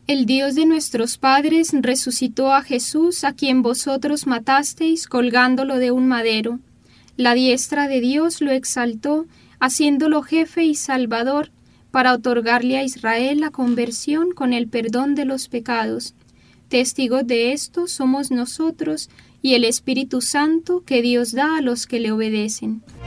El Dios de nuestros padres resucitó a Jesús, a quien vosotros matasteis colgándolo de un madero. La diestra de Dios lo exaltó, haciéndolo jefe y salvador, para otorgarle a Israel la conversión con el perdón de los pecados. Testigos de esto somos nosotros y el Espíritu Santo que Dios da a los que le obedecen.